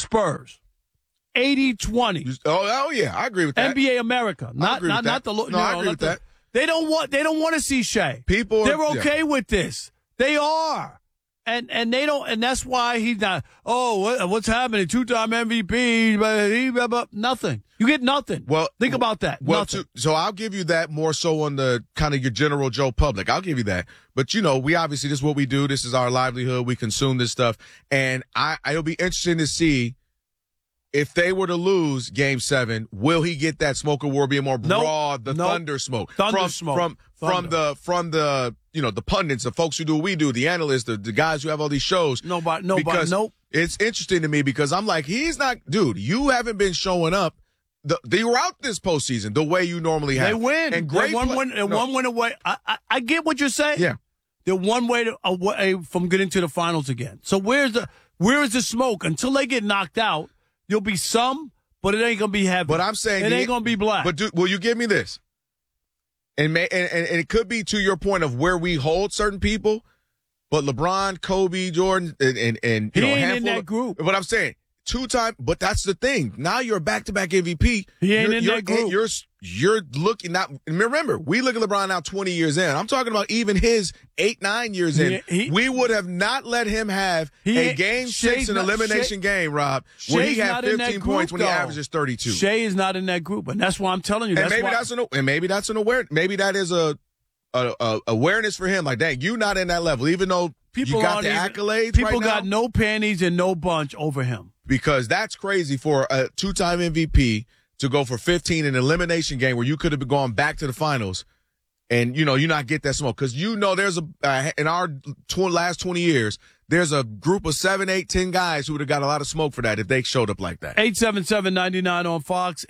Spurs. 80-20. Oh yeah, I agree with that. NBA America, not the. I agree with that. They don't want to see Shea. They're okay with this. They are, and they don't, and that's why he's not. Oh, what's happening? 2-time MVP, nothing. You get nothing. Well, think about that. Well, nothing. So I'll give you that more so on the kind of your general Joe public. I'll give you that. But we obviously this is what we do. This is our livelihood. We consume this stuff, and it'll be interesting to see. If they were to lose Game 7, will he get that smoke award being more broad, thunder smoke? Thunder smoke. From the the pundits, the folks who do what we do, the analysts, the guys who have all these shows. Nobody. It's interesting to me because I'm like, dude, you haven't been showing up throughout this postseason the way you normally have. They win. And one win away. I get what you're saying. Yeah. They're one way away from getting to the finals again. So where is the smoke? Until they get knocked out, there'll be some, but it ain't going to be heavy. But I'm saying it ain't going to be black. But will you give me this? And it could be to your point of where we hold certain people, but LeBron, Kobe, Jordan, and he ain't in that group. But I'm saying 2-time. But that's the thing. Now you're a back-to-back MVP. He ain't in that group. You're looking now. Remember, we look at LeBron now 20 years in. I'm talking about even his 8-9 years in. We would have not let him have a Game 6 elimination game, Rob, where he had 15 points when he averages 32. Shea is not in that group, and that's why I'm telling you. Maybe that's an awareness. Maybe that is a awareness for him. Like, dang, you not in that level, even though you got the accolades. People right now, got no panties and no bunch over him. Because that's crazy for a 2-time MVP to go for 15 in an elimination game where you could have gone back to the finals and, you not get that smoke. Because, there's in our last 20 years, there's a group of 7, 8, 10 guys who would have got a lot of smoke for that if they showed up like that. 877-99 on Fox,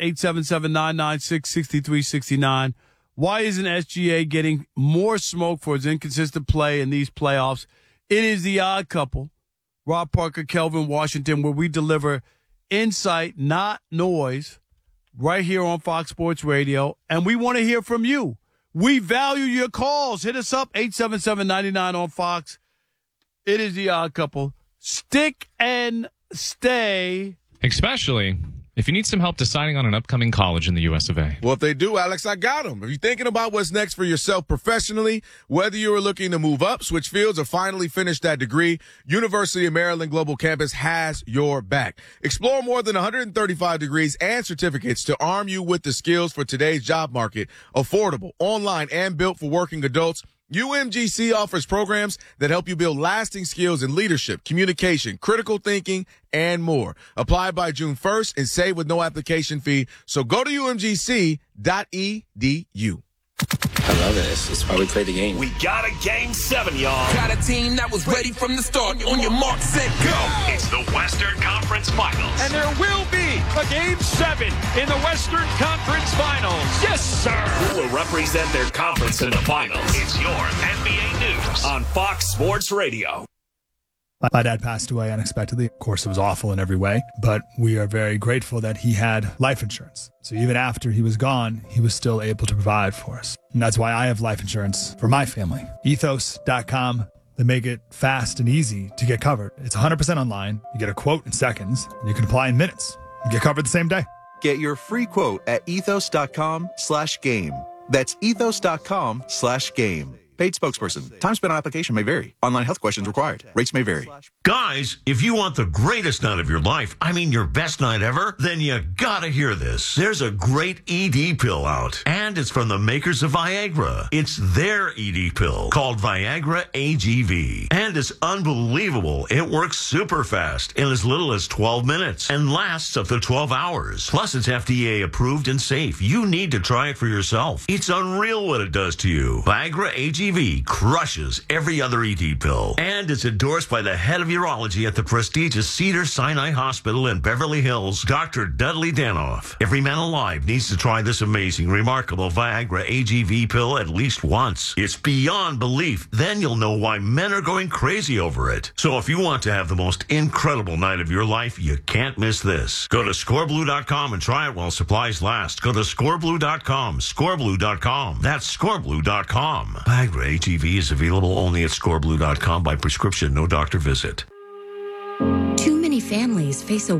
877-996-6369. Why isn't SGA getting more smoke for his inconsistent play in these playoffs? It is the odd couple. Rob Parker, Kelvin Washington, where we deliver insight, not noise, right here on Fox Sports Radio. And we want to hear from you. We value your calls. Hit us up, 877-99 on Fox. It is the odd couple. Stick and stay. Especially if you need some help deciding on an upcoming college in the US of A. Well, if they do, Alex, I got them. If you're thinking about what's next for yourself professionally, whether you are looking to move up, switch fields, or finally finish that degree, University of Maryland Global Campus has your back. Explore more than 135 degrees and certificates to arm you with the skills for today's job market. Affordable, online, and built for working adults. UMGC offers programs that help you build lasting skills in leadership, communication, critical thinking, and more. Apply by June 1st and save with no application fee. So go to umgc.edu. I love it. It's why we play the game. We got a Game 7, y'all. Got a team that was ready from the start. On your mark, set, go. It's the Western Conference Finals. And there will be a Game 7 in the Western Conference Finals. Yes, sir. Who will represent their conference in the finals? It's your NBA News on Fox Sports Radio. My dad passed away unexpectedly. Of course, it was awful in every way, but we are very grateful that he had life insurance. So even after he was gone, he was still able to provide for us. And that's why I have life insurance for my family. Ethos.com. They make it fast and easy to get covered. It's 100% online. You get a quote in seconds. And you can apply in minutes. You get covered the same day. Get your free quote at ethos.com/game. That's ethos.com/game. Paid spokesperson. Time spent on application may vary. Online health questions required. Rates may vary. Guys, if you want the greatest night of your life, I mean your best night ever, then you gotta hear this. There's a great ED pill out, and it's from the makers of Viagra. It's their ED pill called Viagra AGV, and it's unbelievable. It works super fast in as little as 12 minutes and lasts up to 12 hours. Plus, it's FDA approved and safe. You need to try it for yourself. It's unreal what it does to you. Viagra AGV crushes every other ED pill, and it's endorsed by the head of urology at the prestigious Cedars-Sinai Hospital in Beverly Hills, Dr. Dudley Danoff. Every man alive needs to try this amazing, remarkable Viagra AGV pill at least once. It's beyond belief. Then you'll know why men are going crazy over it. So if you want to have the most incredible night of your life, you can't miss this. Go to scoreblue.com and try it while supplies last. Go to scoreblue.com, scoreblue.com. That's scoreblue.com. Viagra AGV is available only at scoreblue.com by prescription, no doctor visit. Too many families face a